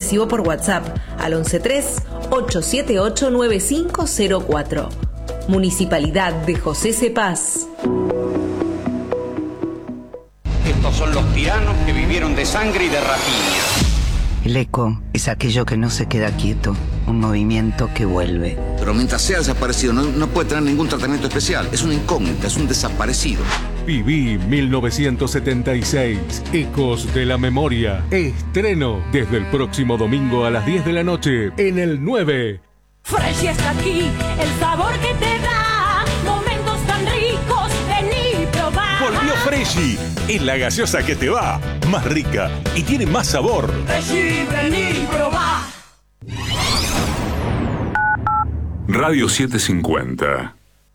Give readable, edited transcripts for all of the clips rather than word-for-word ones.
recibo por WhatsApp al 113-878-9504. Municipalidad de José Cepaz. Estos son los tiranos que vivieron de sangre y de rapiña. El eco es aquello que no se queda quieto, un movimiento que vuelve. Pero mientras sea desaparecido no puede tener ningún tratamiento especial. Es una incógnita, es un desaparecido. Viví 1976, Ecos de la Memoria. Estreno desde el próximo domingo a las 10 de la noche en el 9. Fresh está aquí, el sabor que te da momentos tan ricos, vení probar. Volvió Freshy, es la gaseosa que te va, más rica y tiene más sabor. Freshy, vení probar. Radio 750.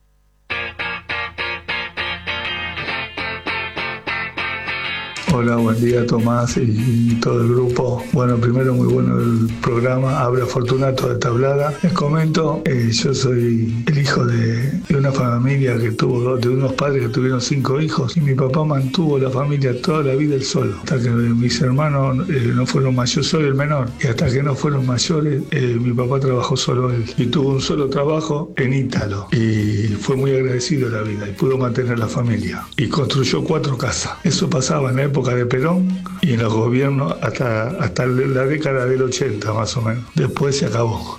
Hola, buen día Tomás y todo el grupo. Bueno, primero muy bueno el programa. Habla Fortunato de Tablada. Les comento, yo soy el hijo de una familia que tuvo, de unos padres que tuvieron 5 hijos, y mi papá mantuvo la familia toda la vida él solo. Hasta que mis hermanos no fueron mayores, yo soy el menor, y hasta que no fueron mayores, mi papá trabajó solo él. Y tuvo un solo trabajo en Ítalo. Y fue muy agradecido a la vida y pudo mantener la familia. Y construyó 4 casas. Eso pasaba en la época de Perón y en los gobiernos hasta la década del 80 más o menos. Después se acabó.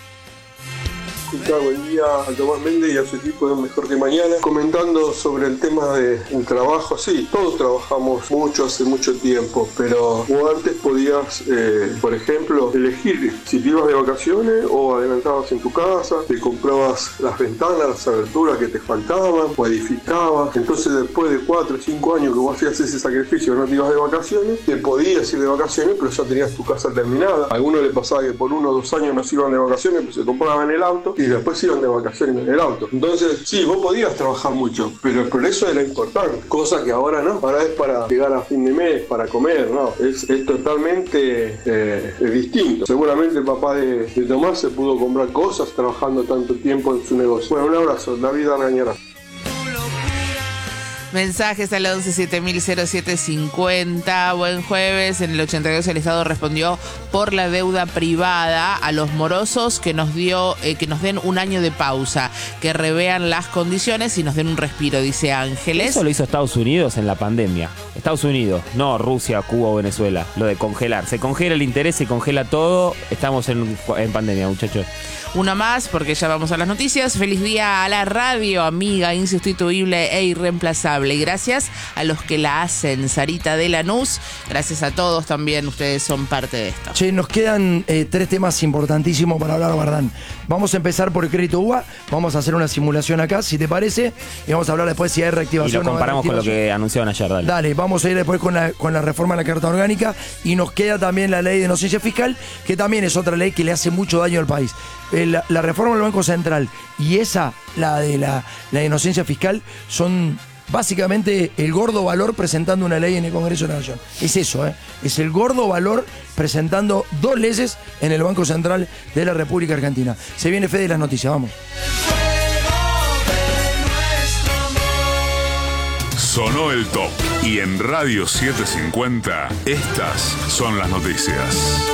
Buen día a Tomás Méndez y a su equipo de Mejor que Mañana, comentando sobre el tema del trabajo. Sí, todos trabajamos mucho hace mucho tiempo, pero como antes podías, por ejemplo, elegir si te ibas de vacaciones o adelantabas en tu casa, te comprabas las ventanas, las aberturas que te faltaban o edificabas. Entonces después de 4 o 5 años que vos hacías ese sacrificio, no te ibas de vacaciones, te podías ir de vacaciones, pero ya tenías tu casa terminada. A algunos le pasaba que por 1 o 2 años no se iban de vacaciones, pues se compraban el auto y después iban de vacaciones en el auto. Entonces, sí, vos podías trabajar mucho, pero el progreso era importante, cosa que ahora no. Ahora es para llegar a fin de mes, para comer, no. Es totalmente distinto. Seguramente el papá de Tomás se pudo comprar cosas trabajando tanto tiempo en su negocio. Bueno, un abrazo, David Argañarás. Mensajes al 11-7000-0750. Buen jueves. En el 82 el Estado respondió por la deuda privada a los morosos que nos den un año de pausa, que revean las condiciones y nos den un respiro, dice Ángeles. Eso lo hizo Estados Unidos en la pandemia. Estados Unidos, no Rusia, Cuba o Venezuela. Lo de congelar. Se congela el interés, se congela todo. Estamos en pandemia, muchachos. Una más, porque ya vamos a las noticias. Feliz día a la radio, amiga, insustituible e irreemplazable. Y gracias a los que la hacen. Sarita de Lanús, gracias a todos también. Ustedes son parte de esto. Che, nos quedan 3 temas importantísimos para hablar, Bardán. Vamos a empezar por el crédito UBA. Vamos a hacer una simulación acá, si te parece. Y vamos a hablar después si hay reactivación. Y lo comparamos con lo que anunciaban ayer, dale. Dale, vamos a ir después con la reforma de la Carta Orgánica. Y nos queda también la ley de inocencia fiscal, que también es otra ley que le hace mucho daño al país. La reforma del Banco Central y la de la inocencia fiscal, son básicamente el gordo valor presentando una ley en el Congreso de la Nación. Es eso, es el gordo valor presentando 2 leyes en el Banco Central de la República Argentina. Se viene Fede y las noticias, vamos. Sonó el top y en Radio 750 estas son las noticias.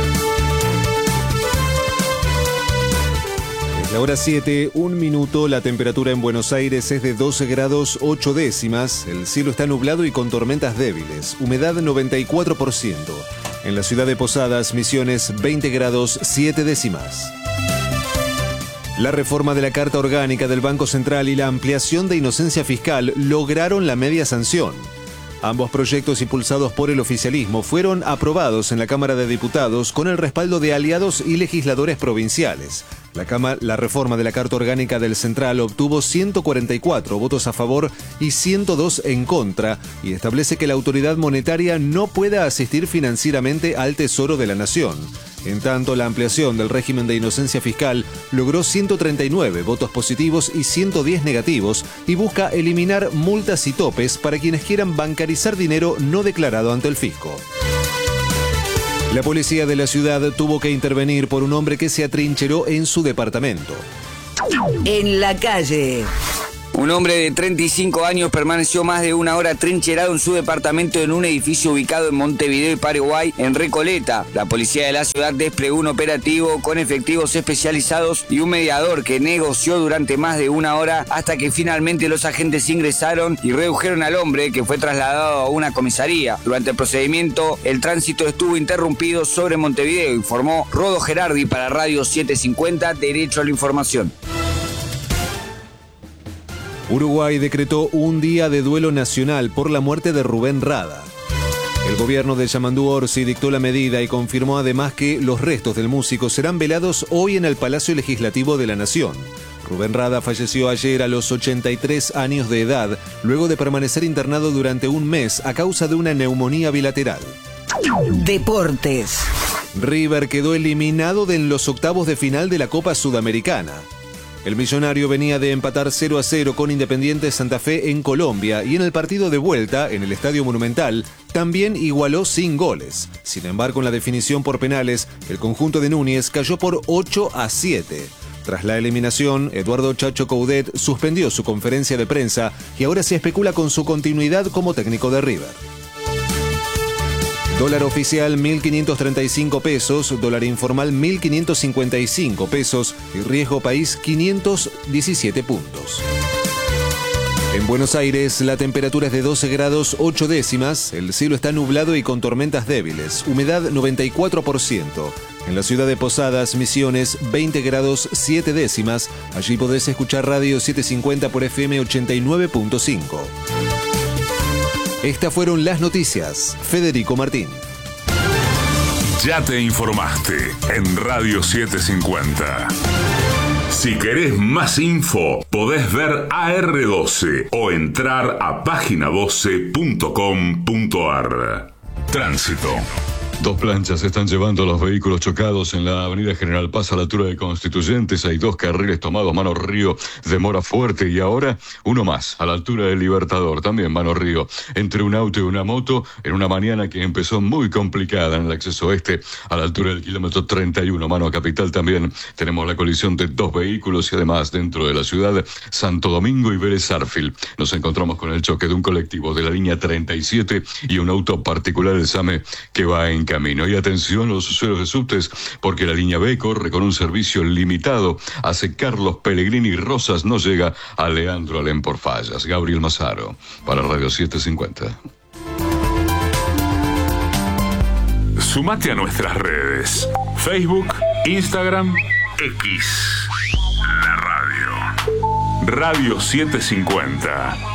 La hora 7, 1 minuto, la temperatura en Buenos Aires es de 12 grados 8 décimas, el cielo está nublado y con tormentas débiles, humedad 94%. En la ciudad de Posadas, Misiones, 20 grados 7 décimas. La reforma de la Carta Orgánica del Banco Central y la ampliación de inocencia fiscal lograron la media sanción. Ambos proyectos impulsados por el oficialismo fueron aprobados en la Cámara de Diputados con el respaldo de aliados y legisladores provinciales. La reforma de la Carta Orgánica del Central obtuvo 144 votos a favor y 102 en contra y establece que la autoridad monetaria no pueda asistir financieramente al Tesoro de la Nación. En tanto, la ampliación del régimen de inocencia fiscal logró 139 votos positivos y 110 negativos y busca eliminar multas y topes para quienes quieran bancarizar dinero no declarado ante el fisco. La policía de la ciudad tuvo que intervenir por un hombre que se atrincheró en su departamento. En la calle. Un hombre de 35 años permaneció más de una hora trincherado en su departamento en un edificio ubicado en Montevideo y Paraguay, en Recoleta. La policía de la ciudad desplegó un operativo con efectivos especializados y un mediador que negoció durante más de una hora hasta que finalmente los agentes ingresaron y redujeron al hombre, que fue trasladado a una comisaría. Durante el procedimiento, el tránsito estuvo interrumpido sobre Montevideo, informó Rodo Gerardi para Radio 750, Derecho a la Información. Uruguay decretó un día de duelo nacional por la muerte de Rubén Rada. El gobierno de Yamandú Orsi dictó la medida y confirmó además que los restos del músico serán velados hoy en el Palacio Legislativo de la Nación. Rubén Rada falleció ayer a los 83 años de edad, luego de permanecer internado durante un mes a causa de una neumonía bilateral. Deportes. River quedó eliminado en los octavos de final de la Copa Sudamericana. El millonario venía de empatar 0-0 con Independiente Santa Fe en Colombia y en el partido de vuelta, en el Estadio Monumental, también igualó sin goles. Sin embargo, en la definición por penales, el conjunto de Núñez cayó por 8-7. Tras la eliminación, Eduardo Chacho Coudet suspendió su conferencia de prensa y ahora se especula con su continuidad como técnico de River. Dólar oficial 1.535 pesos, dólar informal 1.555 pesos y riesgo país 517 puntos. En Buenos Aires la temperatura es de 12 grados 8 décimas, el cielo está nublado y con tormentas débiles, humedad 94%. En la ciudad de Posadas, Misiones, 20 grados 7 décimas, allí podés escuchar Radio 750 por FM 89.5. Estas fueron las noticias. Federico Martín. Ya te informaste en Radio 750. Si querés más info, podés ver AR12 o entrar a página12.com.ar. Tránsito. Dos planchas están llevando los vehículos chocados en la avenida General Paz a la altura de Constituyentes. Hay 2 carriles tomados, mano Río, demora fuerte. Y ahora uno más, a la altura del Libertador, también mano Río, entre un auto y una moto, en una mañana que empezó muy complicada en el acceso este, a la altura del kilómetro 31, mano Capital también. Tenemos la colisión de 2 vehículos y además dentro de la ciudad, Santo Domingo y Vélez Sarsfield. Nos encontramos con el choque de un colectivo de la línea 37 y un auto particular, el SAME, que va en camino. Y atención a los usuarios de subtes, porque la línea B corre con un servicio limitado hacia Carlos Pellegrini y Rosas, no llega a Leandro Alem por fallas. Gabriel Mazaro, para Radio 750. Sumate a nuestras redes: Facebook, Instagram, X. La radio. Radio 750.